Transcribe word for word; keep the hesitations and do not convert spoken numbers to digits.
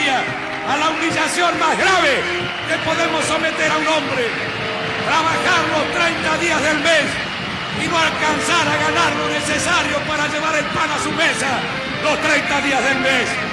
familia a la humillación más grave que podemos someter a un hombre. Trabajar los treinta días del mes y no alcanzar a ganar lo necesario para llevar el pan a su mesa los treinta días del mes.